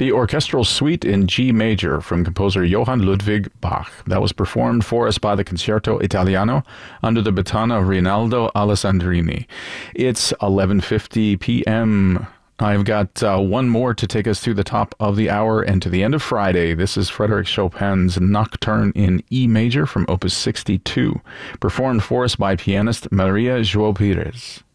The orchestral suite in G major from composer Johann Ludwig Bach. That was performed for us by the Concerto Italiano under the baton of Rinaldo Alessandrini. It's 11:50 p.m. I've got one more to take us through the top of the hour and to the end of Friday. This is Frédéric Chopin's Nocturne in E major from Opus 62, performed for us by pianist Maria João Pires.